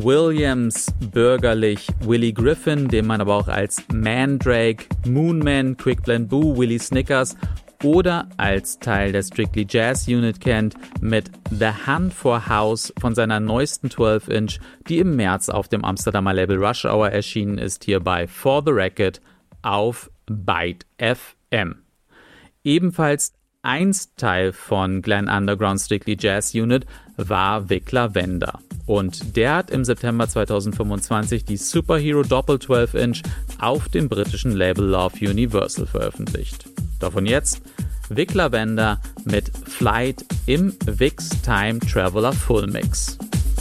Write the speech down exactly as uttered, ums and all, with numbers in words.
Williams, bürgerlich Willie Griffin, den man aber auch als Mandrake, Moonman, Quickblend Boo, Willie Snickers oder als Teil der Strictly Jazz Unit kennt, mit The Hunt for House von seiner neuesten zwölf Inch, die im März auf dem Amsterdamer Label Rush Hour erschienen ist, hier bei For the Record auf Byte F M. Ebenfalls einst Teil von Glenn Underground Strictly Jazz Unit war Vic Lavender. Und der hat im September zweitausendfünfundzwanzig die Superhero Doppel zwölf Inch auf dem britischen Label Love Universal veröffentlicht. Davon jetzt Vic Lavender mit Flight im Vic's Time Traveler Full Mix.